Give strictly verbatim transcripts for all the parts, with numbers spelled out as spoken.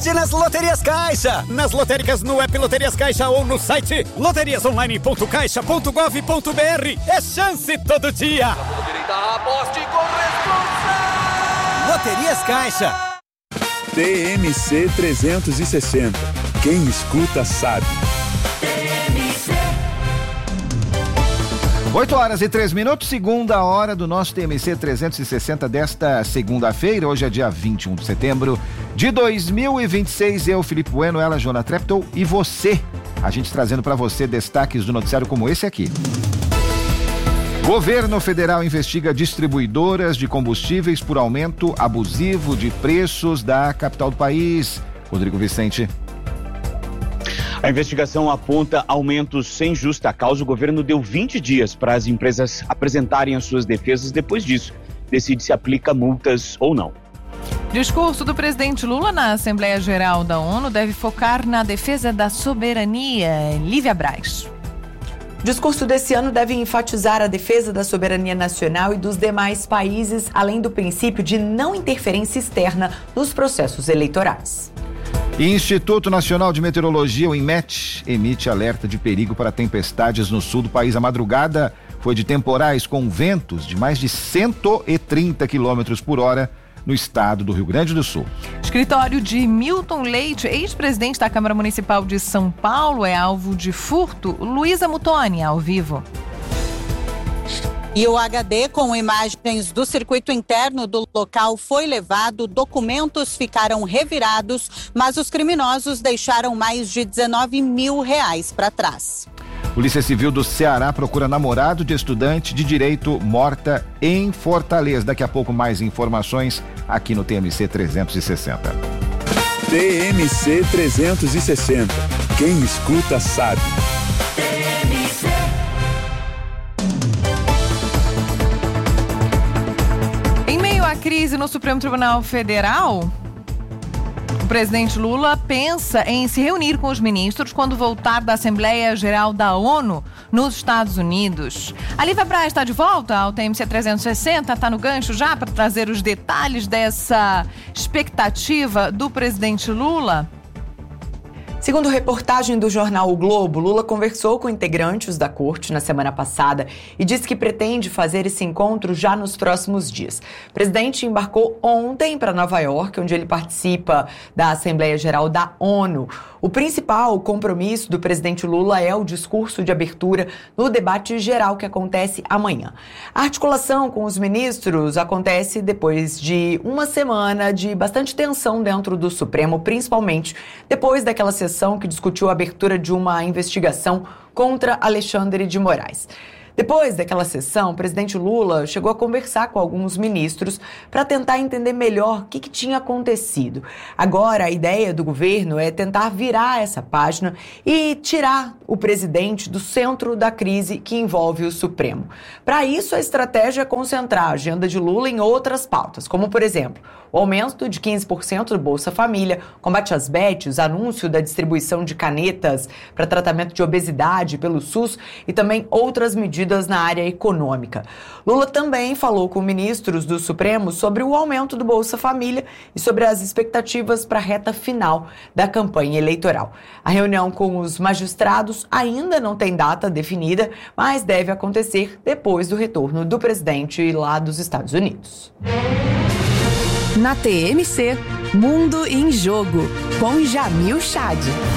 Nas loterias Caixa, nas lotéricas no app Loterias Caixa ou no site loterias online ponto caixa ponto gov ponto br. É chance todo dia. Aposte com responsa. Loterias Caixa. T M C trezentos e sessenta. Quem escuta sabe. oito horas e três minutos, segunda hora do nosso T M C trezentos e sessenta desta segunda-feira. Hoje é dia vinte e um de setembro de dois mil e vinte e seis. Eu, Felipe Bueno, ela, Joana Treptow e você. A gente trazendo para você destaques do noticiário como esse aqui. Governo federal investiga distribuidoras de combustíveis por aumento abusivo de preços da capital do país. Rodrigo Vicente. A investigação aponta aumentos sem justa causa. O governo deu vinte dias para as empresas apresentarem as suas defesas. Depois disso, decide se aplica multas ou não. Discurso do presidente Lula na Assembleia Geral da ONU deve focar na defesa da soberania. Lívia Braz. O discurso desse ano deve enfatizar a defesa da soberania nacional e dos demais países, além do princípio de não interferência externa nos processos eleitorais. Instituto Nacional de Meteorologia, o INMET, emite alerta de perigo para tempestades no sul do país. A madrugada foi de temporais com ventos de mais de cento e trinta quilômetros por hora no estado do Rio Grande do Sul. Escritório de Milton Leite, ex-presidente da Câmara Municipal de São Paulo, é alvo de furto. Luísa Mutoni, ao vivo. E o H D com imagens do circuito interno do local foi levado, documentos ficaram revirados, mas os criminosos deixaram mais de dezenove mil reais para trás. Polícia Civil do Ceará procura namorado de estudante de direito morta em Fortaleza. Daqui a pouco mais informações aqui no T M C trezentos e sessenta. T M C trezentos e sessenta. Quem escuta sabe. A crise no Supremo Tribunal Federal, o presidente Lula pensa em se reunir com os ministros quando voltar da Assembleia Geral da ONU nos Estados Unidos. A Lívia Braz está de volta ao T M C trezentos e sessenta, está no gancho já para trazer os detalhes dessa expectativa do presidente Lula. Segundo reportagem do jornal O Globo, Lula conversou com integrantes da corte na semana passada e disse que pretende fazer esse encontro já nos próximos dias. O presidente embarcou ontem para Nova York, onde ele participa da Assembleia Geral da ONU. O principal compromisso do presidente Lula é o discurso de abertura no debate geral que acontece amanhã. A articulação com os ministros acontece depois de uma semana de bastante tensão dentro do Supremo, principalmente depois daquela sessão que discutiu a abertura de uma investigação contra Alexandre de Moraes. Depois daquela sessão, o presidente Lula chegou a conversar com alguns ministros para tentar entender melhor o que, que tinha acontecido. Agora, a ideia do governo é tentar virar essa página e tirar o presidente do centro da crise que envolve o Supremo. Para isso, a estratégia é concentrar a agenda de Lula em outras pautas, como, por exemplo, o aumento de quinze por cento do Bolsa Família, combate às bets, anúncio da distribuição de canetas para tratamento de obesidade pelo SUS e também outras medidas na área econômica. Lula também falou com ministros do Supremo sobre o aumento do Bolsa Família e sobre as expectativas para a reta final da campanha eleitoral. A reunião com os magistrados ainda não tem data definida, mas deve acontecer depois do retorno do presidente lá dos Estados Unidos. Na T M C, Mundo em Jogo, com Jamil Chad.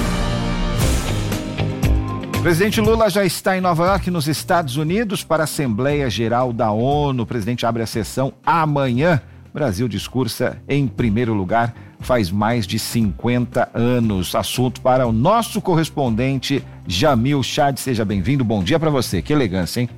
O presidente Lula já está em Nova York, nos Estados Unidos, para a Assembleia Geral da ONU. O presidente abre a sessão amanhã. O Brasil discursa em primeiro lugar faz mais de cinquenta anos. Assunto para o nosso correspondente Jamil Chad. Seja bem-vindo. Bom dia para você. Que elegância, hein?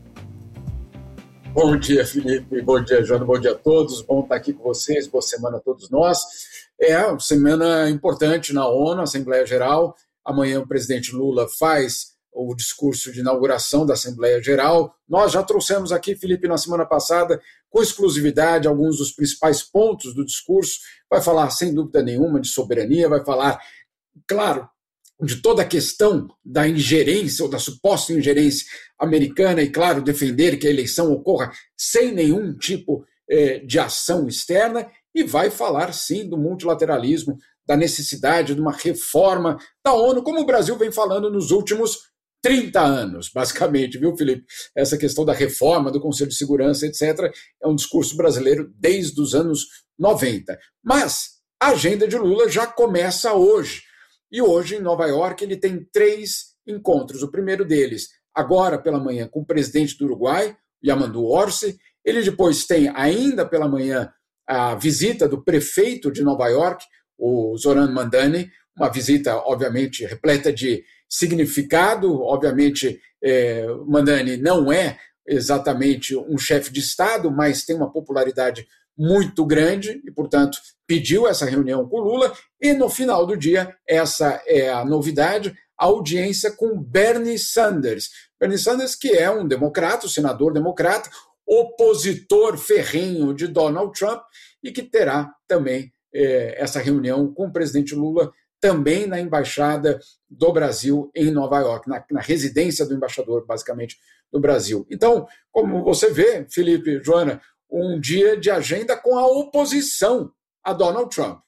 Bom dia, Felipe. Bom dia, Joana. Bom dia a todos. Bom estar aqui com vocês. Boa semana a todos nós. É uma semana importante na ONU, Assembleia Geral. Amanhã o presidente Lula faz o discurso de inauguração da Assembleia Geral. Nós já trouxemos aqui, Felipe, na semana passada, com exclusividade, alguns dos principais pontos do discurso. Vai falar, sem dúvida nenhuma, de soberania, vai falar, claro, de toda a questão da ingerência ou da suposta ingerência americana e, claro, defender que a eleição ocorra sem nenhum tipo eh, de ação externa e vai falar, sim, do multilateralismo, da necessidade de uma reforma da ONU, como o Brasil vem falando nos últimos trinta anos, basicamente, viu, Felipe? Essa questão da reforma do Conselho de Segurança, etcétera, é um discurso brasileiro desde os anos noventa. Mas a agenda de Lula já começa hoje. E hoje, em Nova York, ele tem três encontros. O primeiro deles, agora pela manhã, com o presidente do Uruguai, Yamandu Orsi. Ele depois tem, ainda pela manhã, a visita do prefeito de Nova York, o Zoran Mandani, uma visita, obviamente, repleta de significado. Obviamente, eh, Mandani não é exatamente um chefe de Estado, mas tem uma popularidade muito grande e, portanto, pediu essa reunião com Lula. E, no final do dia, essa é a novidade, a audiência com Bernie Sanders. Bernie Sanders, que é um democrata, um senador democrata, opositor ferrenho de Donald Trump, e que terá também eh, essa reunião com o presidente Lula também na Embaixada do Brasil em Nova York, na, na residência do embaixador, basicamente, do Brasil. Então, como você vê, Felipe, Joana, um dia de agenda com a oposição a Donald Trump.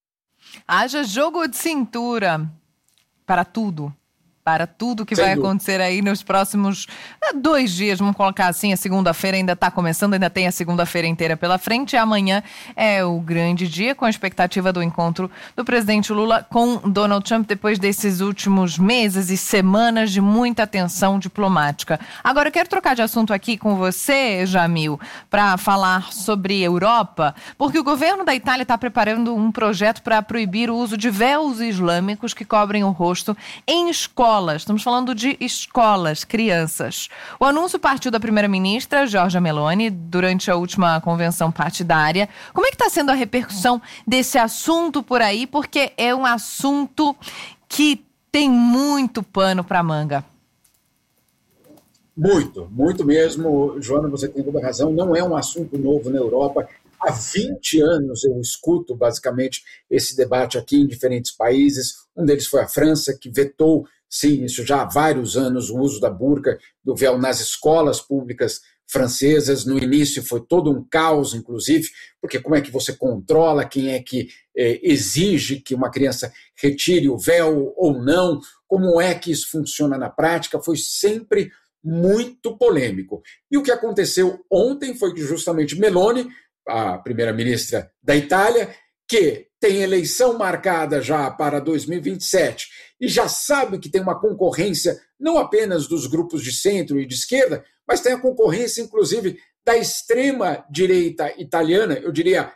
Haja jogo de cintura para tudo. Para tudo que Sem vai dúvida. acontecer aí nos próximos dois dias, vamos colocar assim, a segunda-feira ainda está começando, ainda tem a segunda-feira inteira pela frente, e amanhã é o grande dia, com a expectativa do encontro do presidente Lula com Donald Trump, depois desses últimos meses e semanas de muita tensão diplomática. Agora, eu quero trocar de assunto aqui com você, Jamil, para falar sobre Europa, porque o governo da Itália está preparando um projeto para proibir o uso de véus islâmicos que cobrem o rosto em escolas. Estamos falando de escolas, crianças. O anúncio partiu da primeira-ministra, Giorgia Meloni, durante a última convenção partidária. Como é que está sendo a repercussão desse assunto por aí? Porque é um assunto que tem muito pano para manga. Muito, muito mesmo. Joana, você tem toda a razão. Não é um assunto novo na Europa. Há vinte anos eu escuto, basicamente, esse debate aqui em diferentes países. Um deles foi a França, que vetou, sim, isso já há vários anos, o uso da burca, do véu nas escolas públicas francesas. No início foi todo um caos, inclusive, porque como é que você controla, quem é que eh, exige que uma criança retire o véu ou não, como é que isso funciona na prática, foi sempre muito polêmico. E o que aconteceu ontem foi que justamente Meloni, a primeira-ministra da Itália, que tem eleição marcada já para dois mil e vinte e sete e já sabe que tem uma concorrência não apenas dos grupos de centro e de esquerda, mas tem a concorrência, inclusive, da extrema-direita italiana, eu diria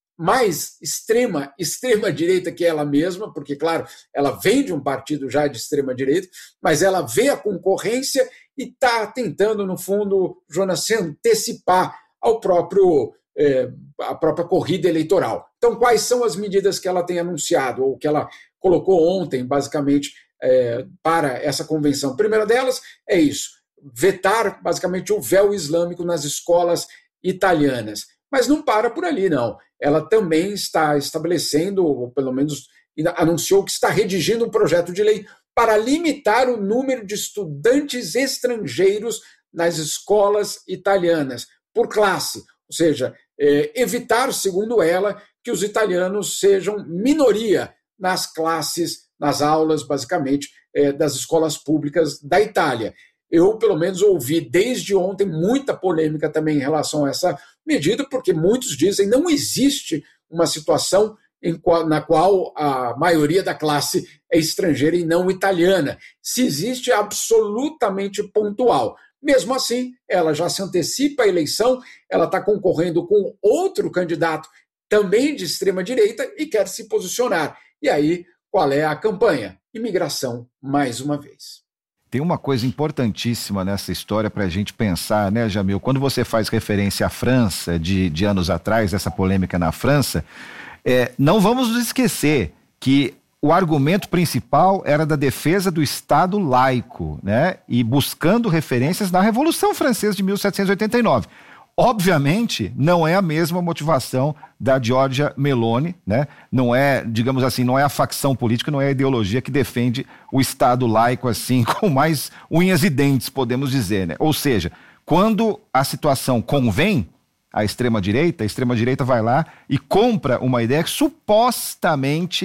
mais extrema, extrema-direita que ela mesma, porque, claro, ela vem de um partido já de extrema-direita, mas ela vê a concorrência e está tentando, no fundo, Jonas, se antecipar ao próprio... É, a própria corrida eleitoral. Então, quais são as medidas que ela tem anunciado, ou que ela colocou ontem, basicamente, é, para essa convenção? A primeira delas é isso, vetar, basicamente, o véu islâmico nas escolas italianas. Mas não para por ali, não. Ela também está estabelecendo, ou pelo menos anunciou que está redigindo um projeto de lei para limitar o número de estudantes estrangeiros nas escolas italianas, por classe. Ou seja, é, evitar, segundo ela, que os italianos sejam minoria nas classes, nas aulas, basicamente, é, das escolas públicas da Itália. Eu, pelo menos, ouvi desde ontem muita polêmica também em relação a essa medida, porque muitos dizem que não existe uma situação em qual, na qual a maioria da classe é estrangeira e não italiana. Se existe, é absolutamente pontual. Mesmo assim, ela já se antecipa a eleição, ela está concorrendo com outro candidato também de extrema-direita e quer se posicionar. E aí, qual é a campanha? Imigração, mais uma vez. Tem uma coisa importantíssima nessa história para a gente pensar, né, Jamil? Quando você faz referência à França, de, de anos atrás, essa polêmica na França, é, não vamos nos esquecer que o argumento principal era da defesa do Estado laico, né? E buscando referências na Revolução Francesa de mil setecentos e oitenta e nove. Obviamente, não é a mesma motivação da Giorgia Meloni, né? Não é, digamos assim, não é a facção política, não é a ideologia que defende o Estado laico assim, com mais unhas e dentes, podemos dizer, né? Ou seja, quando a situação convém à extrema-direita, a extrema-direita vai lá e compra uma ideia que supostamente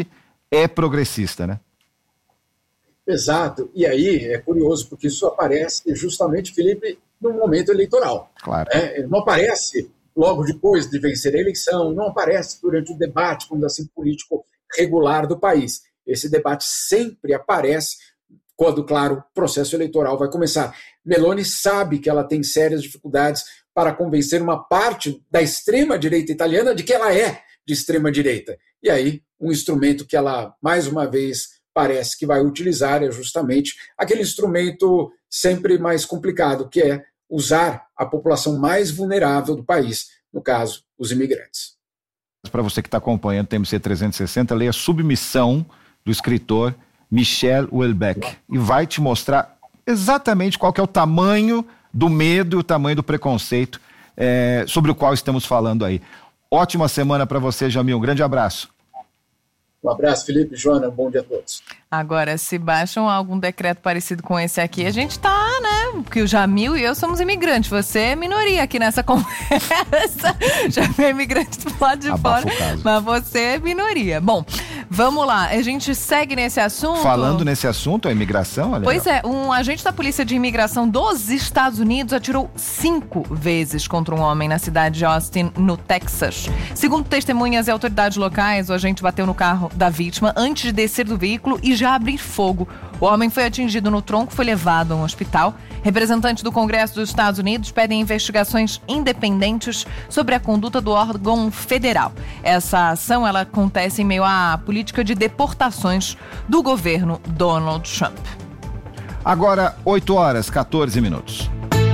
é progressista, né? Exato. E aí é curioso, porque isso aparece justamente, Felipe, no momento eleitoral. Claro. É, não aparece logo depois de vencer a eleição, não aparece durante o debate, vamos dizer assim, político regular do país. Esse debate sempre aparece quando, claro, o processo eleitoral vai começar. Meloni sabe que ela tem sérias dificuldades para convencer uma parte da extrema-direita italiana de que ela é de extrema-direita. E aí, um instrumento que ela, mais uma vez, parece que vai utilizar é justamente aquele instrumento sempre mais complicado, que é usar a população mais vulnerável do país, no caso, os imigrantes. Para você que está acompanhando o T M C trezentos e sessenta, leia Submissão, do escritor Michel Houellebecq, e vai te mostrar exatamente qual que é o tamanho do medo e o tamanho do preconceito é, sobre o qual estamos falando aí. Ótima semana para você, Jamil. Um grande abraço. Um abraço, Felipe, Joana, bom dia a todos. Agora, se baixam algum decreto parecido com esse aqui, a gente tá, né? Porque o Jamil e eu somos imigrantes. Você é minoria aqui nessa conversa. Jamil é imigrante do lado de Abafa fora, o caso. mas você é minoria. Bom, vamos lá. A gente segue nesse assunto. Falando nesse assunto, a imigração, olha. Pois é, um agente da Polícia de Imigração dos Estados Unidos atirou cinco vezes contra um homem na cidade de Austin, no Texas. Segundo testemunhas e autoridades locais, o agente bateu no carro da vítima antes de descer do veículo e já abrir fogo. O homem foi atingido no tronco e foi levado a um hospital. Representantes do Congresso dos Estados Unidos pedem investigações independentes sobre a conduta do órgão federal. Essa ação ela acontece em meio à política de deportações do governo Donald Trump. Agora, oito horas, quatorze minutos.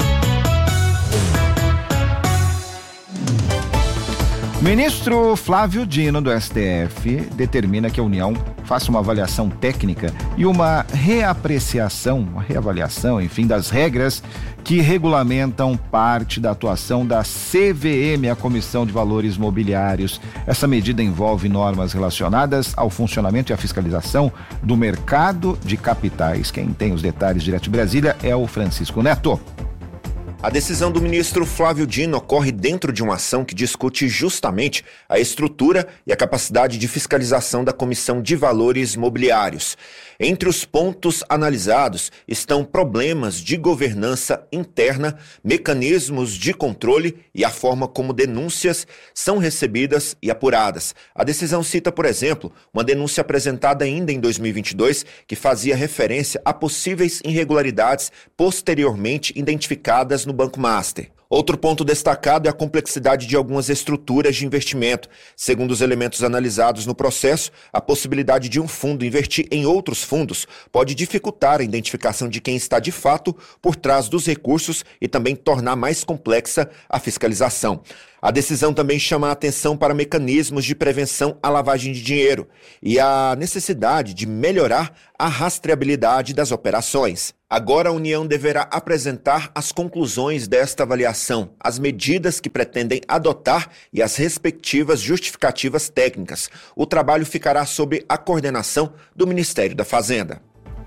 Ministro Flávio Dino, do S T F, determina que a União faça uma avaliação técnica e uma reapreciação, uma reavaliação, enfim, das regras que regulamentam parte da atuação da C V M, a Comissão de Valores Mobiliários. Essa medida envolve normas relacionadas ao funcionamento e à fiscalização do mercado de capitais. Quem tem os detalhes direto de Brasília é o Francisco Neto. A decisão do ministro Flávio Dino ocorre dentro de uma ação que discute justamente a estrutura e a capacidade de fiscalização da Comissão de Valores Mobiliários. Entre os pontos analisados estão problemas de governança interna, mecanismos de controle e a forma como denúncias são recebidas e apuradas. A decisão cita, por exemplo, uma denúncia apresentada ainda em dois mil e vinte e dois que fazia referência a possíveis irregularidades posteriormente identificadas no Banco Master. Outro ponto destacado é a complexidade de algumas estruturas de investimento. Segundo os elementos analisados no processo, a possibilidade de um fundo investir em outros fundos pode dificultar a identificação de quem está de fato por trás dos recursos e também tornar mais complexa a fiscalização. A decisão também chama a atenção para mecanismos de prevenção à lavagem de dinheiro e a necessidade de melhorar a rastreabilidade das operações. Agora a União deverá apresentar as conclusões desta avaliação, as medidas que pretendem adotar e as respectivas justificativas técnicas. O trabalho ficará sob a coordenação do Ministério da Fazenda.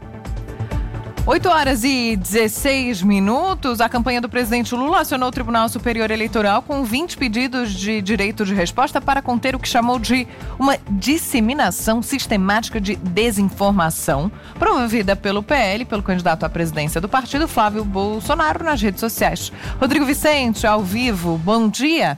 oito horas e dezesseis minutos, a campanha do presidente Lula acionou o Tribunal Superior Eleitoral com vinte pedidos de direito de resposta para conter o que chamou de uma disseminação sistemática de desinformação promovida pelo P L, pelo candidato à presidência do partido, Flávio Bolsonaro, nas redes sociais. Rodrigo Vicente, ao vivo, bom dia.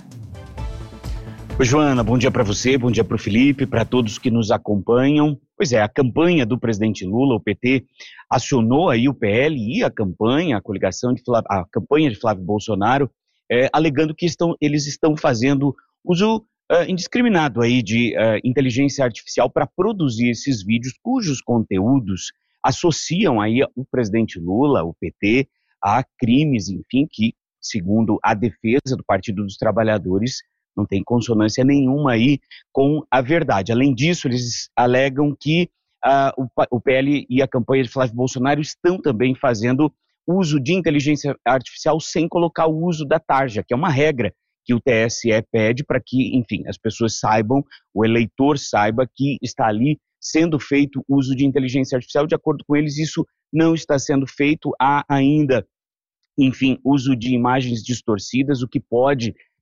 Oi, Joana, bom dia para você, bom dia para o Felipe, para todos que nos acompanham. Pois é, a campanha do presidente Lula, o P T, acionou aí o P L e a campanha, a coligação de Flávio, a campanha de Flávio Bolsonaro, é, alegando que estão, eles estão fazendo uso uh, indiscriminado aí de uh, inteligência artificial para produzir esses vídeos cujos conteúdos associam aí o presidente Lula, o P T, a crimes, enfim, que, segundo a defesa do Partido dos Trabalhadores, não tem consonância nenhuma aí com a verdade. Além disso, eles alegam que uh, o, o P L e a campanha de Flávio Bolsonaro estão também fazendo uso de inteligência artificial sem colocar o uso da tarja, que é uma regra que o T S E pede para que, enfim, as pessoas saibam, o eleitor saiba que está ali sendo feito uso de inteligência artificial. De acordo com eles, isso não está sendo feito. Há ainda, enfim, uso de imagens distorcidas, o que pode,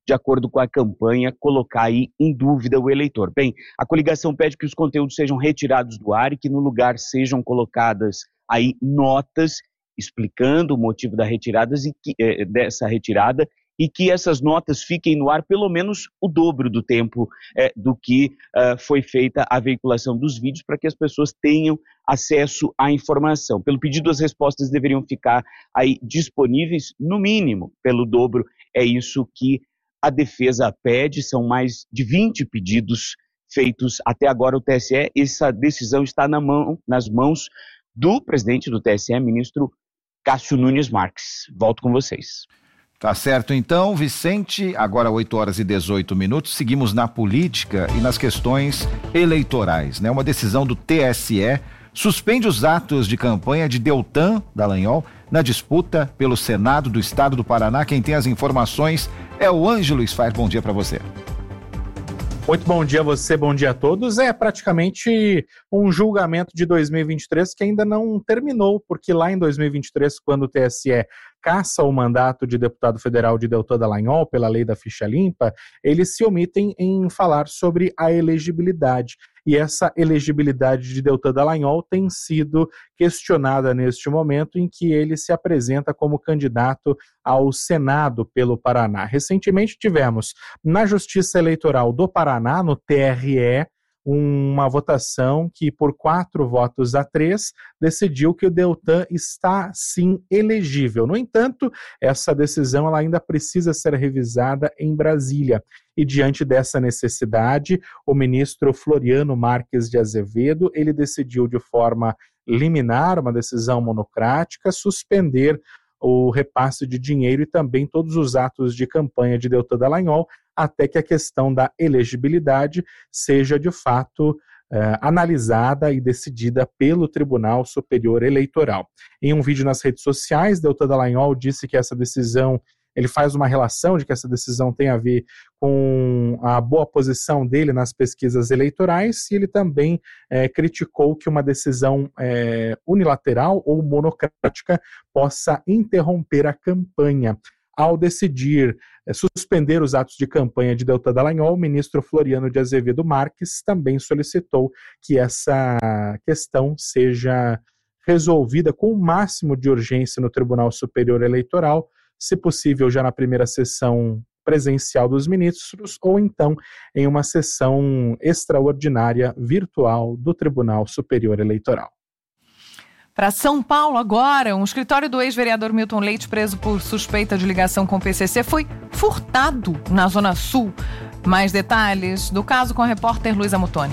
de acordo com a campanha, colocar aí em dúvida o eleitor. Bem, a coligação pede que os conteúdos sejam retirados do ar e que no lugar sejam colocadas aí notas explicando o motivo da retirada e que, eh, dessa retirada e que essas notas fiquem no ar pelo menos o dobro do tempo eh, do que eh, foi feita a veiculação dos vídeos para que as pessoas tenham acesso à informação. Pelo pedido, as respostas deveriam ficar aí disponíveis no mínimo pelo dobro. É isso que a defesa pede, são mais de vinte pedidos feitos até agora ao T S E. Essa decisão está na mão, nas mãos do presidente do T S E, ministro Cássio Nunes Marques. Volto com vocês. Tá certo então, Vicente, agora oito horas e dezoito minutos, seguimos na política e nas questões eleitorais, né? Uma decisão do T S E suspende os atos de campanha de Deltan Dallagnol na disputa pelo Senado do Estado do Paraná. Quem tem as informações é o Ângelo Sfair. Bom dia para você. Muito bom dia a você, bom dia a todos. É praticamente um julgamento de dois mil e vinte e três que ainda não terminou, porque lá em dois mil e vinte e três, quando o T S E caça o mandato de deputado federal de Deltan Dallagnol pela lei da ficha limpa, eles se omitem em falar sobre a elegibilidade. E essa elegibilidade de Deltan Dallagnol tem sido questionada neste momento em que ele se apresenta como candidato ao Senado pelo Paraná. Recentemente tivemos na Justiça Eleitoral do Paraná, no T R E, uma votação que, por quatro votos a três, decidiu que o Deltan está, sim, elegível. No entanto, essa decisão ela ainda precisa ser revisada em Brasília. E, diante dessa necessidade, o ministro Floriano Marques de Azevedo, ele decidiu de forma liminar, uma decisão monocrática, suspender o repasse de dinheiro e também todos os atos de campanha de Deltan Dallagnol, até que a questão da elegibilidade seja de fato eh, analisada e decidida pelo Tribunal Superior Eleitoral. Em um vídeo nas redes sociais, Deltan Dallagnol disse que essa decisão, ele faz uma relação de que essa decisão tem a ver com a boa posição dele nas pesquisas eleitorais, e ele também eh, criticou que uma decisão eh, unilateral ou monocrática possa interromper a campanha. Ao decidir é, suspender os atos de campanha de Deltan Dallagnol, o ministro Floriano de Azevedo Marques também solicitou que essa questão seja resolvida com o máximo de urgência no Tribunal Superior Eleitoral, se possível já na primeira sessão presencial dos ministros ou então em uma sessão extraordinária virtual do Tribunal Superior Eleitoral. Para São Paulo agora, um escritório do ex-vereador Milton Leite, preso por suspeita de ligação com o P C C, foi furtado na Zona Sul. Mais detalhes do caso com a repórter Luísa Mutoni.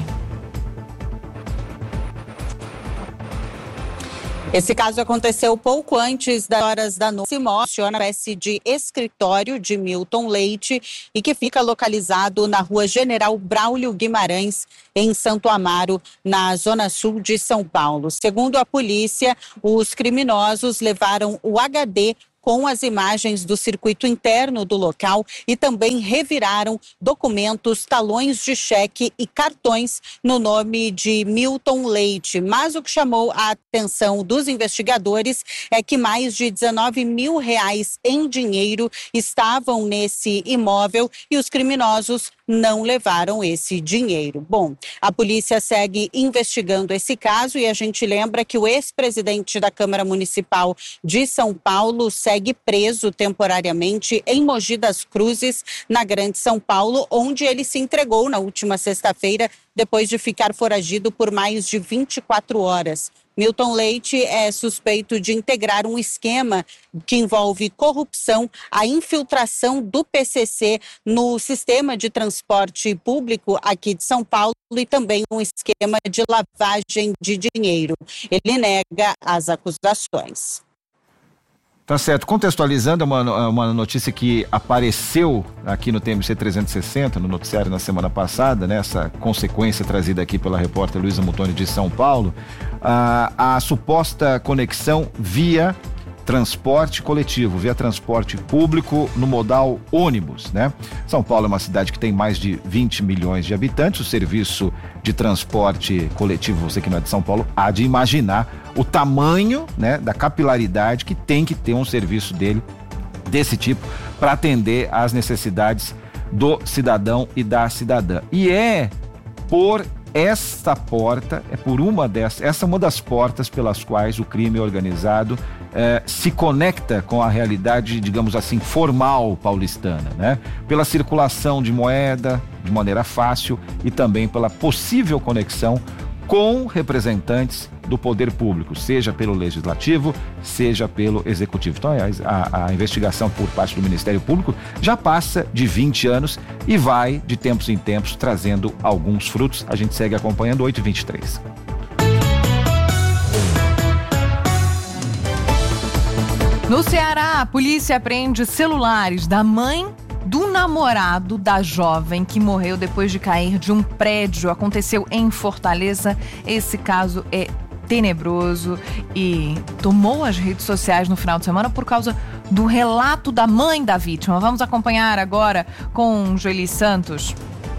Esse caso aconteceu pouco antes das horas da noite. Se mostra uma espécie de escritório de Milton Leite e que fica localizado na rua General Braulio Guimarães, em Santo Amaro, na zona sul de São Paulo. Segundo a polícia, os criminosos levaram o H D com as imagens do circuito interno do local e também reviraram documentos, talões de cheque e cartões no nome de Milton Leite. Mas o que chamou a atenção dos investigadores é que mais de dezenove mil reais em dinheiro estavam nesse imóvel e os criminosos não levaram esse dinheiro. Bom, a polícia segue investigando esse caso e a gente lembra que o ex-presidente da Câmara Municipal de São Paulo segue preso temporariamente em Mogi das Cruzes, na Grande São Paulo, onde ele se entregou na última sexta-feira depois de ficar foragido por mais de vinte e quatro horas. Milton Leite é suspeito de integrar um esquema que envolve corrupção, a infiltração do P C C no sistema de transporte público aqui de São Paulo e também um esquema de lavagem de dinheiro. Ele nega as acusações. Tá certo. Contextualizando, uma, uma notícia que apareceu aqui no T M C trezentos e sessenta, no noticiário na semana passada, né? Essa consequência trazida aqui pela repórter Luísa Mutoni de São Paulo, a, a suposta conexão via transporte coletivo, via transporte público no modal ônibus, né? São Paulo é uma cidade que tem mais de vinte milhões de habitantes. O serviço de transporte coletivo, você que não é de São Paulo, há de imaginar o tamanho, né, da capilaridade que tem que ter um serviço dele, desse tipo, para atender às necessidades do cidadão e da cidadã. E é por esta porta, é por uma dessas, essa é uma das portas pelas quais o crime organizado eh, se conecta com a realidade, digamos assim, formal paulistana, né? Pela circulação de moeda de maneira fácil e também pela possível conexão com representantes do poder público, seja pelo legislativo, seja pelo executivo. Então, a, a investigação por parte do Ministério Público já passa de vinte anos e vai, de tempos em tempos, trazendo alguns frutos. A gente segue acompanhando. Oito e vinte e três. No Ceará, a polícia apreende celulares da mãe do namorado da jovem que morreu depois de cair de um prédio. Aconteceu em Fortaleza. Esse caso é tenebroso e tomou as redes sociais no final de semana por causa do relato da mãe da vítima. Vamos acompanhar agora com Joeli Santos.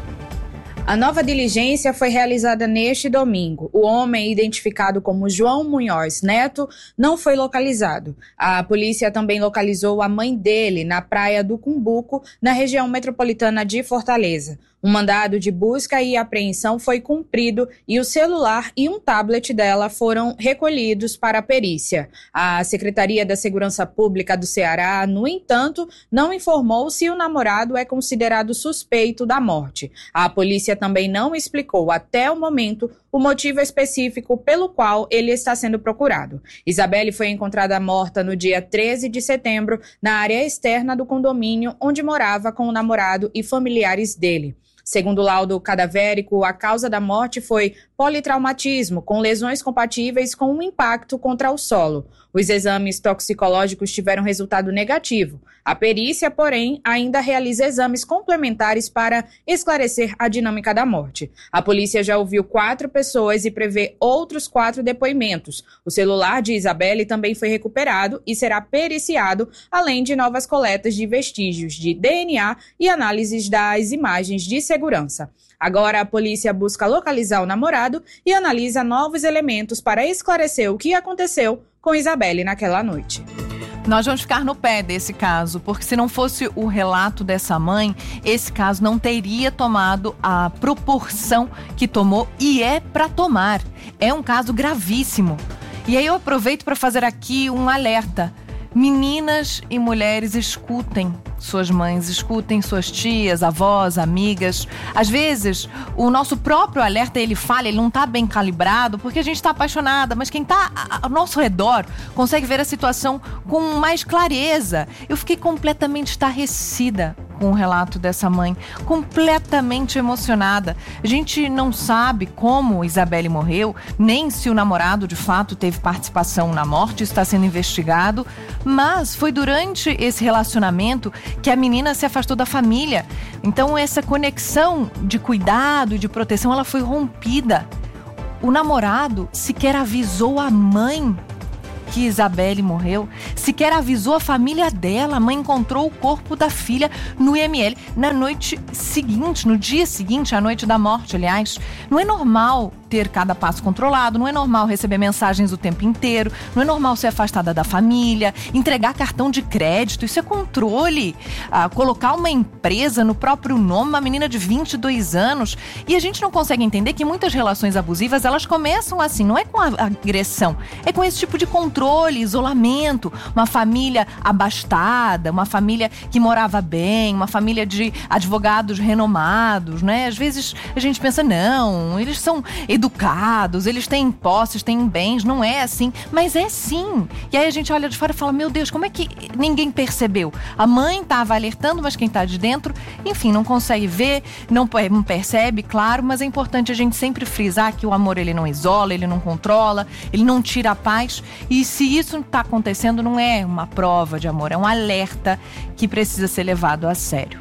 A nova diligência foi realizada neste domingo. O homem, identificado como João Munhoz Neto, não foi localizado. A polícia também localizou a mãe dele na praia do Cumbuco, na região metropolitana de Fortaleza. Um mandado de busca e apreensão foi cumprido e o celular e um tablet dela foram recolhidos para a perícia. A Secretaria da Segurança Pública do Ceará, no entanto, não informou se o namorado é considerado suspeito da morte. A polícia também não explicou até o momento o motivo específico pelo qual ele está sendo procurado. Isabelle foi encontrada morta no dia treze de setembro na área externa do condomínio onde morava com o namorado e familiares dele. Segundo o laudo cadavérico, a causa da morte foi politraumatismo, com lesões compatíveis com um impacto contra o solo. Os exames toxicológicos tiveram resultado negativo. A perícia, porém, ainda realiza exames complementares para esclarecer a dinâmica da morte. A polícia já ouviu quatro pessoas e prevê outros quatro depoimentos. O celular de Isabelle também foi recuperado e será periciado, além de novas coletas de vestígios de D N A e análises das imagens de segurança. Agora a polícia busca localizar o namorado e analisa novos elementos para esclarecer o que aconteceu com Isabelle naquela noite. Nós vamos ficar no pé desse caso, porque se não fosse o relato dessa mãe, esse caso não teria tomado a proporção que tomou e é para tomar. É um caso gravíssimo. E aí eu aproveito para fazer aqui um alerta. Meninas e mulheres, escutem suas mães, escutem suas tias, avós, amigas. Às vezes, o nosso próprio alerta, ele falha, ele não está bem calibrado, porque a gente está apaixonada, mas quem está ao nosso redor consegue ver a situação com mais clareza. Eu fiquei completamente estarrecida com o relato dessa mãe, completamente emocionada. A gente não sabe como Isabelle morreu, nem se o namorado de fato teve participação na morte, está sendo investigado, mas foi durante esse relacionamento que a menina se afastou da família. Então essa conexão de cuidado e de proteção, ela foi rompida. O namorado sequer avisou a mãe que Isabelle morreu, sequer avisou a família dela. A mãe encontrou o corpo da filha no I M L na noite seguinte, no dia seguinte, à noite da morte, aliás. Não é normal ter cada passo controlado, não é normal receber mensagens o tempo inteiro, não é normal ser afastada da família, entregar cartão de crédito, isso é controle. Ah, colocar uma empresa no próprio nome, uma menina de vinte e dois anos. E a gente não consegue entender que muitas relações abusivas, elas começam assim, não é com a agressão, é com esse tipo de controle, isolamento. Uma família abastada, uma família que morava bem, uma família de advogados renomados, né? Às vezes a gente pensa, não, eles são educados, eles têm posses, têm bens, não é assim, mas é sim. E aí a gente olha de fora e fala, meu Deus, como é que ninguém percebeu? A mãe estava alertando, mas quem está de dentro, enfim, não consegue ver, não percebe, claro, mas é importante a gente sempre frisar que o amor, ele não isola, ele não controla, ele não tira a paz, e se isso está acontecendo, não é uma prova de amor, é um alerta que precisa ser levado a sério.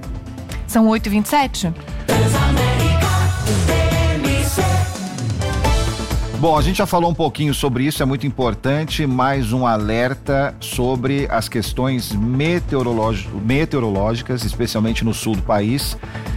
São oito e vinte e sete? Bom, a gente já falou um pouquinho sobre isso, é muito importante, mais um alerta sobre as questões meteorológicas, especialmente no sul do país.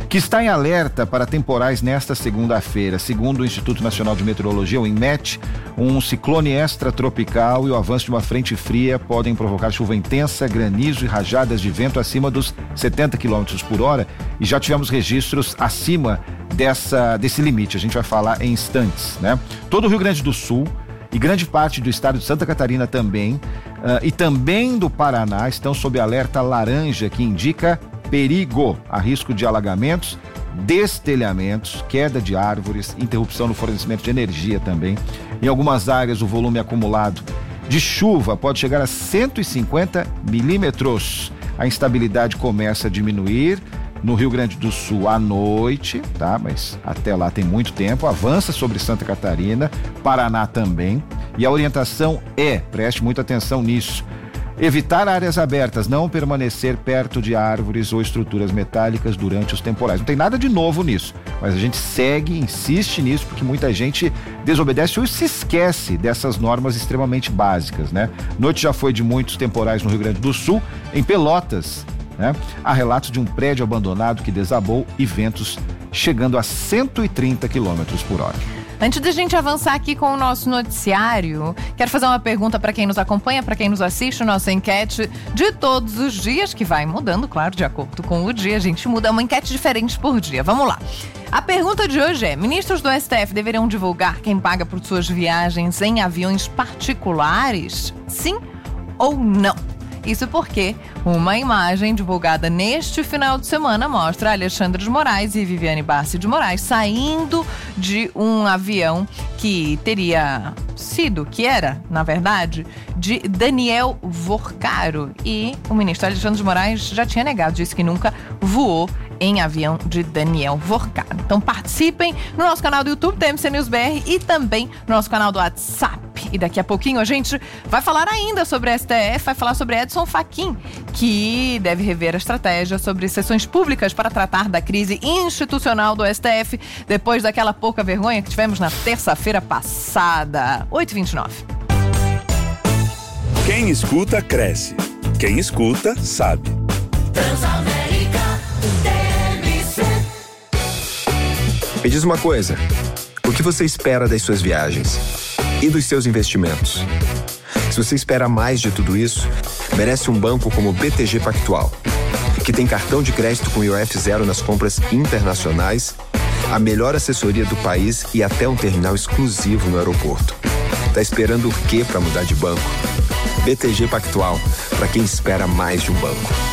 que está em alerta para temporais nesta segunda-feira. Segundo o Instituto Nacional de Meteorologia, o INMET, um ciclone extratropical e o avanço de uma frente fria podem provocar chuva intensa, granizo e rajadas de vento acima dos setenta quilômetros por hora, e já tivemos registros acima dessa, desse limite. A gente vai falar em instantes, né? Todo o Rio Grande do Sul e grande parte do estado de Santa Catarina também, uh, e também do Paraná estão sob alerta laranja, que indica perigo, a risco de alagamentos, destelhamentos, queda de árvores, interrupção no fornecimento de energia também. Em algumas áreas, o volume acumulado de chuva pode chegar a cento e cinquenta milímetros. A instabilidade começa a diminuir no Rio Grande do Sul à noite, tá? Mas até lá tem muito tempo. Avança sobre Santa Catarina, Paraná também. E a orientação é, preste muita atenção nisso, evitar áreas abertas, não permanecer perto de árvores ou estruturas metálicas durante os temporais. Não tem nada de novo nisso, mas a gente segue, insiste nisso, porque muita gente desobedece ou se esquece dessas normas extremamente básicas, né? Noite já foi de muitos temporais no Rio Grande do Sul. Em Pelotas, né, há relatos de um prédio abandonado que desabou e ventos chegando a cento e trinta quilômetros por hora. Antes de a gente avançar aqui com o nosso noticiário, quero fazer uma pergunta para quem nos acompanha, para quem nos assiste, nossa enquete de todos os dias, que vai mudando, claro, de acordo com o dia. A gente muda uma enquete diferente por dia. Vamos lá. A pergunta de hoje é: ministros do S T F deveriam divulgar quem paga por suas viagens em aviões particulares? Sim ou não? Isso porque uma imagem divulgada neste final de semana mostra Alexandre de Moraes e Viviane Bassi de Moraes saindo de um avião que teria sido, que era, na verdade, de Daniel Vorcaro. E o ministro Alexandre de Moraes já tinha negado, disse que nunca voou em avião de Daniel Vorcaro. Então participem no nosso canal do YouTube, T M C News B R, e também no nosso canal do WhatsApp. E daqui a pouquinho a gente vai falar ainda sobre S T F, vai falar sobre Edson Fachin, que deve rever a estratégia sobre sessões públicas para tratar da crise institucional do S T F, depois daquela pouca vergonha que tivemos na terça-feira passada. oito e vinte e nove. Quem escuta, cresce. Quem escuta, sabe. Me diz uma coisa, o que você espera das suas viagens e dos seus investimentos? Se você espera mais de tudo isso, merece um banco como o B T G Pactual, que tem cartão de crédito com I O F zero nas compras internacionais, a melhor assessoria do país e até um terminal exclusivo no aeroporto. Tá esperando o quê para mudar de banco? B T G Pactual, para quem espera mais de um banco.